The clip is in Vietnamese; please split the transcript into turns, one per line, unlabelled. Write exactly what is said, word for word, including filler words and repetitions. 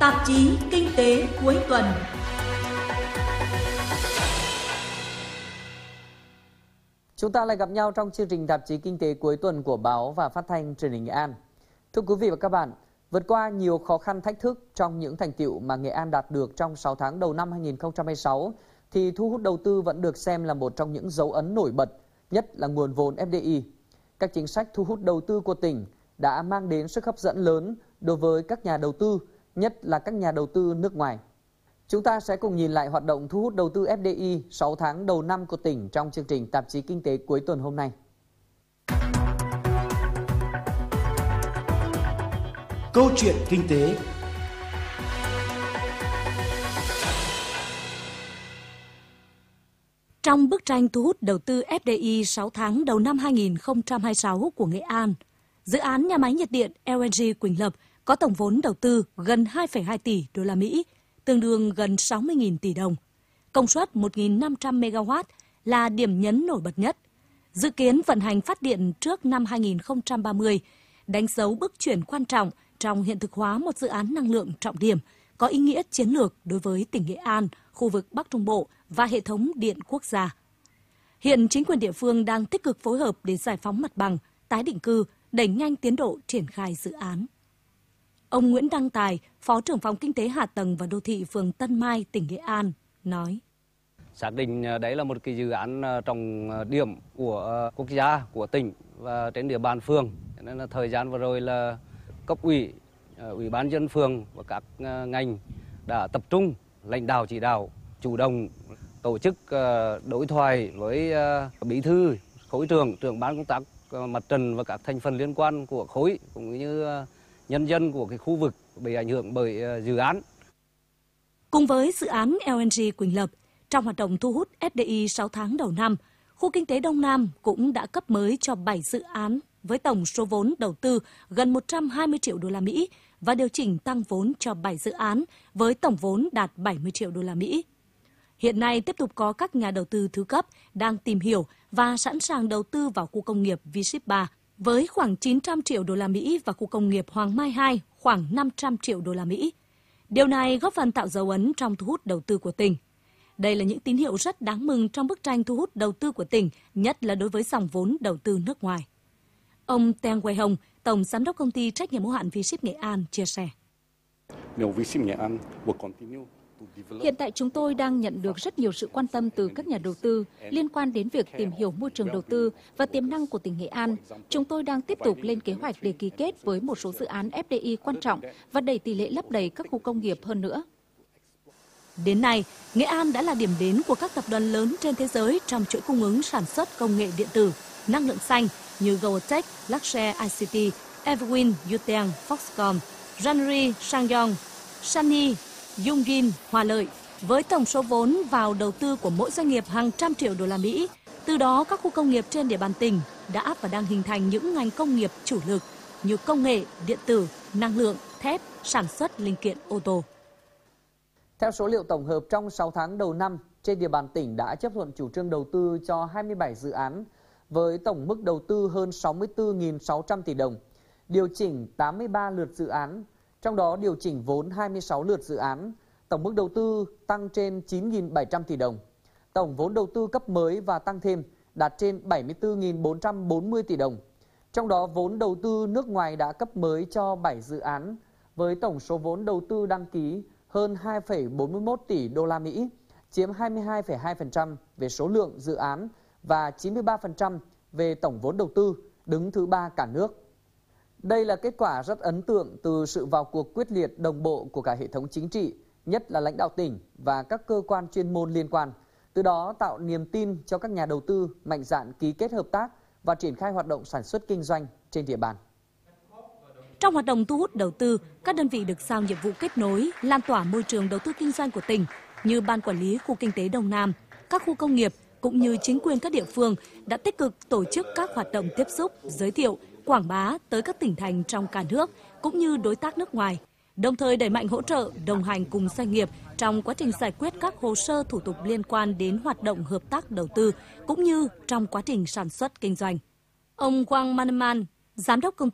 Tạp chí Kinh tế cuối tuần.
Chúng ta lại gặp nhau trong chương trình Tạp chí Kinh tế cuối tuần của báo và phát thanh truyền hình Nghệ An. Thưa quý vị và các bạn, vượt qua nhiều khó khăn thách thức trong những thành tựu mà Nghệ An đạt được trong sáu tháng đầu năm hai nghìn không trăm hai mươi sáu, thì thu hút đầu tư vẫn được xem là một trong những dấu ấn nổi bật, nhất là nguồn vốn ép đê i. Các chính sách thu hút đầu tư của tỉnh đã mang đến sức hấp dẫn lớn đối với các nhà đầu tư, nhất là các nhà đầu tư nước ngoài. Chúng ta sẽ cùng nhìn lại hoạt động thu hút đầu tư ép đê i sáu tháng đầu năm của tỉnh trong chương trình Tạp chí Kinh tế cuối tuần hôm nay.
Câu chuyện kinh tế.
Trong bức tranh thu hút đầu tư ép đê i sáu tháng đầu năm hai nghìn không trăm hai mươi sáu của Nghệ An, dự án nhà máy nhiệt điện lờ en giê Quỳnh Lập có tổng vốn đầu tư gần hai phẩy hai tỷ đô la Mỹ, tương đương gần sáu mươi nghìn tỷ đồng. Công suất một nghìn năm trăm mê ga oát là điểm nhấn nổi bật nhất. Dự kiến vận hành phát điện trước năm hai nghìn không trăm ba mươi, đánh dấu bước chuyển quan trọng trong hiện thực hóa một dự án năng lượng trọng điểm, có ý nghĩa chiến lược đối với tỉnh Nghệ An, khu vực Bắc Trung Bộ và hệ thống điện quốc gia. Hiện chính quyền địa phương đang tích cực phối hợp để giải phóng mặt bằng, tái định cư, đẩy nhanh tiến độ triển khai dự án. Ông Nguyễn Đăng Tài, Phó trưởng phòng Kinh tế Hạ tầng và Đô thị phường Tân Mai, tỉnh Nghệ An, nói:
Xác định đấy là một cái dự án trọng điểm của quốc gia, của tỉnh và trên địa bàn phường. Nên là thời gian vừa rồi là cấp ủy, ủy ban nhân phường và các ngành đã tập trung lãnh đạo chỉ đạo, chủ động tổ chức đối thoại với bí thư, khối trưởng, trưởng ban công tác mặt trận và các thành phần liên quan của khối cũng như nhân dân của cái khu vực bị ảnh hưởng bởi dự án.
Cùng với dự án lờ en giê Quỳnh Lập, trong hoạt động thu hút ép đê i sáu tháng đầu năm, khu kinh tế Đông Nam cũng đã cấp mới cho bảy dự án với tổng số vốn đầu tư gần một trăm hai mươi triệu đô la Mỹ và điều chỉnh tăng vốn cho bảy dự án với tổng vốn đạt bảy mươi triệu đô la Mỹ. Hiện nay tiếp tục có các nhà đầu tư thứ cấp đang tìm hiểu và sẵn sàng đầu tư vào khu công nghiệp vê ship ba với khoảng chín trăm triệu đô la Mỹ và khu công nghiệp Hoàng Mai hai khoảng năm trăm triệu đô la Mỹ. Điều này góp phần tạo dấu ấn trong thu hút đầu tư của tỉnh. Đây là những tín hiệu rất đáng mừng trong bức tranh thu hút đầu tư của tỉnh, nhất là đối với dòng vốn đầu tư nước ngoài. Ông Teng Quay Hồng, Tổng Giám đốc Công ty Trách nhiệm hữu hạn vê ship Nghệ An chia sẻ.
Hiện tại chúng tôi đang nhận được rất nhiều sự quan tâm từ các nhà đầu tư liên quan đến việc tìm hiểu môi trường đầu tư và tiềm năng của tỉnh Nghệ An. Chúng tôi đang tiếp tục lên kế hoạch để ký kết với một số dự án ép đê i quan trọng và đẩy tỷ lệ lấp đầy các khu công nghiệp hơn nữa.
Đến nay, Nghệ An đã là điểm đến của các tập đoàn lớn trên thế giới trong chuỗi cung ứng sản xuất công nghệ điện tử, năng lượng xanh như Goatech, Luxshare i xê tê, Everwin, Yuteng, Foxconn, January, Sangyong, Sunny, Yungjin, Hòa Lợi, với tổng số vốn vào đầu tư của mỗi doanh nghiệp hàng trăm triệu đô la Mỹ. Từ đó, các khu công nghiệp trên địa bàn tỉnh đã và đang hình thành những ngành công nghiệp chủ lực như công nghệ, điện tử, năng lượng, thép, sản xuất linh kiện ô tô.
Theo số liệu tổng hợp trong sáu tháng đầu năm, trên địa bàn tỉnh đã chấp thuận chủ trương đầu tư cho hai mươi bảy dự án với tổng mức đầu tư hơn sáu mươi tư nghìn sáu trăm tỷ đồng, điều chỉnh tám mươi ba lượt dự án, trong đó điều chỉnh vốn hai mươi sáu lượt dự án, tổng mức đầu tư tăng trên chín nghìn bảy trăm tỷ đồng. Tổng vốn đầu tư cấp mới và tăng thêm đạt trên bảy mươi tư nghìn bốn trăm bốn mươi tỷ đồng. Trong đó vốn đầu tư nước ngoài đã cấp mới cho bảy dự án với tổng số vốn đầu tư đăng ký hơn hai phẩy bốn mươi mốt tỷ đô la Mỹ, chiếm hai mươi hai phẩy hai phần trăm về số lượng dự án và chín mươi ba phần trăm về tổng vốn đầu tư, đứng thứ ba cả nước. Đây là kết quả rất ấn tượng từ sự vào cuộc quyết liệt đồng bộ của cả hệ thống chính trị, nhất là lãnh đạo tỉnh và các cơ quan chuyên môn liên quan. Từ đó tạo niềm tin cho các nhà đầu tư mạnh dạn ký kết hợp tác và triển khai hoạt động sản xuất kinh doanh trên địa bàn.
Trong hoạt động thu hút đầu tư, các đơn vị được giao nhiệm vụ kết nối, lan tỏa môi trường đầu tư kinh doanh của tỉnh như Ban Quản lý Khu Kinh tế Đông Nam, các khu công nghiệp cũng như chính quyền các địa phương đã tích cực tổ chức các hoạt động tiếp xúc, giới thiệu, quảng bá tới các tỉnh thành trong cả nước cũng như đối tác nước ngoài, đồng thời đẩy mạnh hỗ trợ, đồng hành cùng doanh nghiệp trong quá trình giải quyết các hồ sơ thủ tục liên quan đến hoạt động hợp tác đầu tư cũng như trong quá trình sản xuất kinh doanh. Ông Wang Maneman, Giám đốc công ty